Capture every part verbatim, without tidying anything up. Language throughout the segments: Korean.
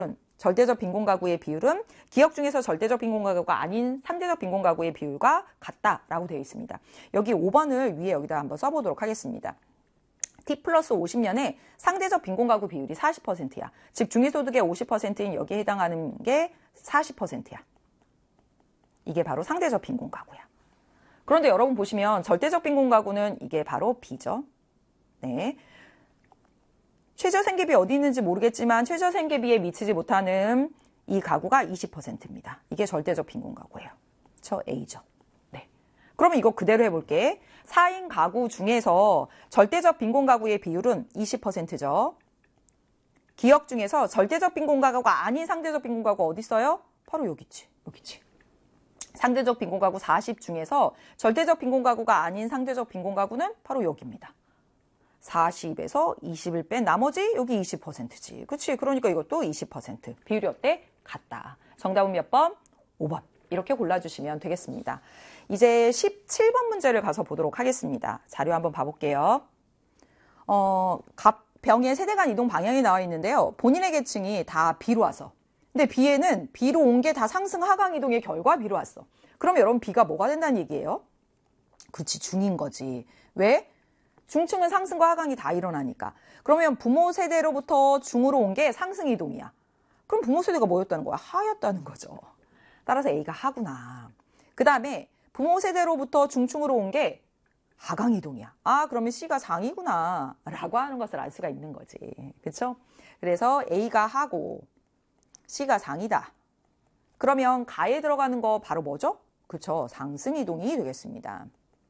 절대적 빈곤가구의 비율은 기역 중에서 절대적 빈곤가구가 아닌 상대적 빈곤가구의 비율과 같다라고 되어 있습니다. 여기 오 번을 위에 여기다 한번 써보도록 하겠습니다. T 플러스 오십 년에 상대적 빈곤가구 비율이 사십 퍼센트야. 즉 중위소득의 오십 퍼센트인 여기에 해당하는 게 사십 퍼센트야. 이게 바로 상대적 빈곤가구야. 그런데 여러분 보시면 절대적 빈곤가구는 이게 바로 B죠. 네. 최저생계비 어디 있는지 모르겠지만 최저생계비에 미치지 못하는 이 가구가 이십 퍼센트입니다. 이게 절대적 빈곤가구예요. 저 A죠. 네. 그러면 이거 그대로 해볼게. 사 인 가구 중에서 절대적 빈곤가구의 비율은 이십 퍼센트죠. 기역 중에서 절대적 빈곤가구가 아닌 상대적 빈곤가구 어디 있어요? 바로 여기 있지. 여기 있지. 상대적 빈곤가구 사십 중에서 절대적 빈곤가구가 아닌 상대적 빈곤가구는 바로 여기입니다. 사십에서 이십을 뺀 나머지 여기 이십 퍼센트지. 그치? 그러니까 이것도 이십 퍼센트. 비율이 어때? 같다. 정답은 몇 번? 오 번. 이렇게 골라주시면 되겠습니다. 이제 십칠 번 문제를 가서 보도록 하겠습니다. 자료 한번 봐볼게요. 어, 갑, 병의 세대간 이동 방향이 나와 있는데요. 본인의 계층이 다 B로 와서. 근데 B에는 B로 온 게 다 상승 하강 이동의 결과 B로 왔어. 그럼 여러분 B가 뭐가 된다는 얘기예요? 그치, 중인 거지. 왜? 중층은 상승과 하강이 다 일어나니까. 그러면 부모 세대로부터 중으로 온 게 상승 이동이야. 그럼 부모 세대가 뭐였다는 거야? 하였다는 거죠. 따라서 A가 하구나. 그 다음에 부모 세대로부터 중층으로 온 게 하강 이동이야. 아, 그러면 C가 상이구나 라고 하는 것을 알 수가 있는 거지. 그렇죠? 그래서 A가 하고 C가 상이다. 그러면 가에 들어가는 거 바로 뭐죠? 그렇죠? 상승 이동이 되겠습니다.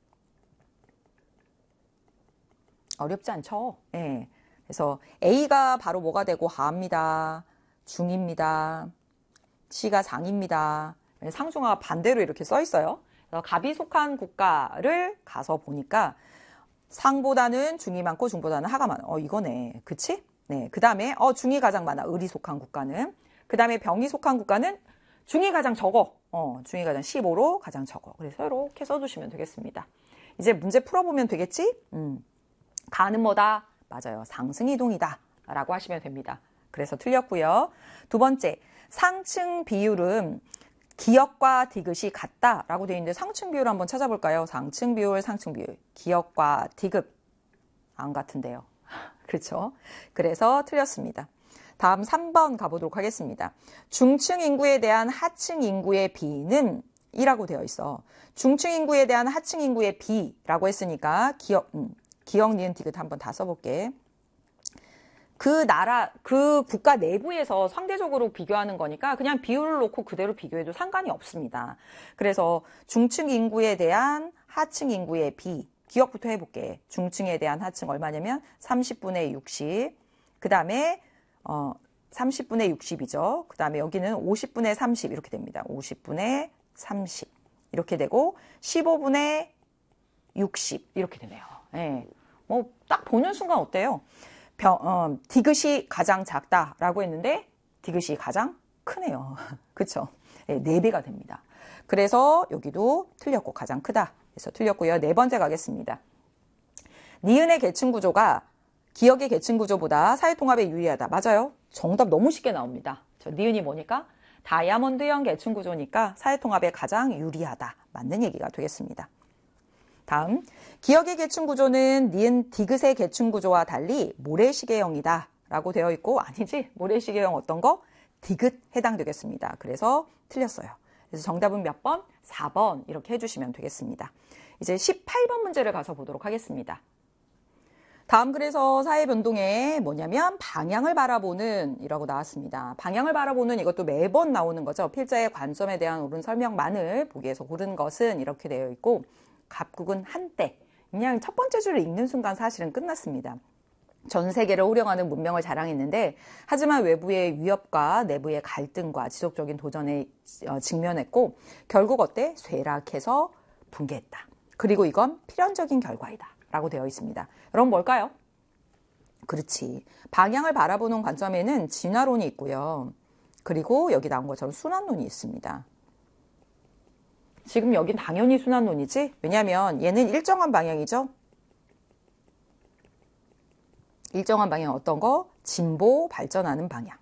어렵지 않죠? 네. 그래서 A가 바로 뭐가 되고 하입니다. 중입니다. C가 상입니다. 상중하가 반대로 이렇게 써 있어요. 그래서 갑이 속한 국가를 가서 보니까 상보다는 중이 많고 중보다는 하가 많아. 어, 이거네. 그치? 네. 그 다음에 어, 중이 가장 많아. 을이 속한 국가는. 그 다음에 병이 속한 국가는 중이 가장 적어. 어, 중이 가장 십오로 가장 적어. 그래서 이렇게 써두시면 되겠습니다. 이제 문제 풀어보면 되겠지? 음. 가는 뭐다? 맞아요. 상승 이동이다. 라고 하시면 됩니다. 그래서 틀렸고요. 두 번째, 상층 비율은 기역과 디귿이 같다 라고 되어 있는데 상층 비율 한번 찾아볼까요? 상층 비율, 상층 비율. 기역과 디귿. 안 같은데요. 그렇죠? 그래서 틀렸습니다. 다음 삼 번 가보도록 하겠습니다. 중층 인구에 대한 하층 인구의 비는 이라고 되어 있어. 중층 인구에 대한 하층 인구의 비라고 했으니까 기역, 음, 기역, 니은, 디귿 한번 다 써볼게. 그 나라, 그 국가 내부에서 상대적으로 비교하는 거니까 그냥 비율을 놓고 그대로 비교해도 상관이 없습니다. 그래서 중층 인구에 대한 하층 인구의 비, 기억부터 해볼게. 중층에 대한 하층 얼마냐면 삼십분의 육십. 그 다음에 어, 삼십분의 육십이죠. 그 다음에 여기는 오십분의 삼십 이렇게 됩니다. 오십분의 삼십 이렇게 되고 십오분의 육십 이렇게 되네요. 네. 뭐 딱 보는 순간 어때요? 병, 어, 디귿이 가장 작다라고 했는데 디귿이 가장 크네요. 그렇죠? 네, 네 배가 됩니다. 그래서 여기도 틀렸고 가장 크다. 그래서 틀렸고요. 네 번째 가겠습니다. 니은의 계층 구조가 기역의 계층 구조보다 사회통합에 유리하다. 맞아요. 정답 너무 쉽게 나옵니다. 저 니은이 뭐니까? 다이아몬드형 계층 구조니까 사회통합에 가장 유리하다. 맞는 얘기가 되겠습니다. 다음, 기역의 계층 구조는 니은 디귿의 계층 구조와 달리 모래시계형이다 라고 되어 있고 아니지. 모래시계형 어떤 거? 디귿 해당되겠습니다. 그래서 틀렸어요. 그래서 정답은 몇 번? 사 번 이렇게 해주시면 되겠습니다. 이제 십팔 번 문제를 가서 보도록 하겠습니다. 다음 그래서 사회변동에 뭐냐면 방향을 바라보는 이라고 나왔습니다. 방향을 바라보는 이것도 매번 나오는 거죠. 필자의 관점에 대한 옳은 설명만을 보기에서 고른 것은 이렇게 되어 있고 갑국은 한때 그냥 첫 번째 줄을 읽는 순간 사실은 끝났습니다. 전 세계를 호령하는 문명을 자랑했는데 하지만 외부의 위협과 내부의 갈등과 지속적인 도전에 직면했고 결국 어때? 쇠락해서 붕괴했다. 그리고 이건 필연적인 결과이다 라고 되어 있습니다. 여러분 뭘까요? 그렇지. 방향을 바라보는 관점에는 진화론이 있고요. 그리고 여기 나온 것처럼 순환론이 있습니다. 지금 여긴 당연히 순환론이지? 왜냐하면 얘는 일정한 방향이죠. 일정한 방향 어떤 거? 진보 발전하는 방향.